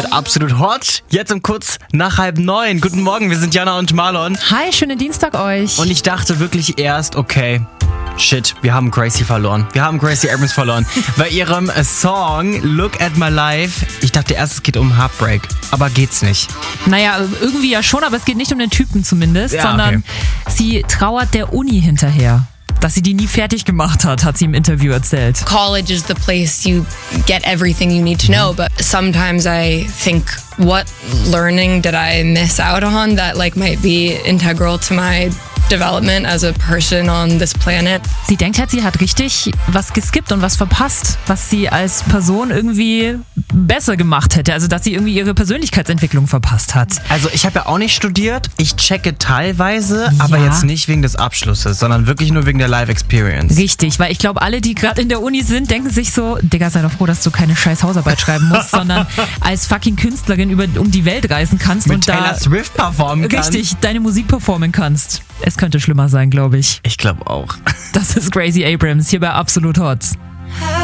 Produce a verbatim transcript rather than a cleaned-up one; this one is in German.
ist absolut hot. Jetzt um kurz nach halb neun. Guten Morgen, wir sind Jana und Marlon. Hi, schönen Dienstag euch. Und ich dachte wirklich erst, okay, shit, wir haben Gracie verloren. Wir haben Gracie Abrams verloren. Bei ihrem Song Look at My Life, ich dachte erst, es geht um Heartbreak. Aber geht's nicht. Naja, irgendwie ja schon, aber es geht nicht um den Typen zumindest, Ja, sondern okay. sie trauert der Uni hinterher. Dass sie die nie fertig gemacht hat, hat sie im Interview erzählt. College is the place you get everything you need to know, but sometimes I think, what learning did I miss out on that like might be integral to my development as a person on this planet? Sie denkt halt, sie hat richtig was geskippt und was verpasst, was sie als Person irgendwie besser gemacht hätte. Also, dass sie irgendwie ihre Persönlichkeitsentwicklung verpasst hat. Also ich habe ja auch nicht studiert. Ich checke teilweise, aber Ja. jetzt nicht wegen des Abschlusses, sondern wirklich nur wegen der Live-Experience. Richtig, weil ich glaube, alle, die gerade in der Uni sind, denken sich so, Digga, sei doch froh, dass du keine scheiß Hausarbeit schreiben musst, sondern als fucking Künstlerin über, um die Welt reisen kannst Mit und Taylor da Swift performen kann. richtig deine Musik performen kannst. Es könnte schlimmer sein, glaube ich. Ich glaube auch. Das ist Gracie Abrams hier bei Absolut Hot.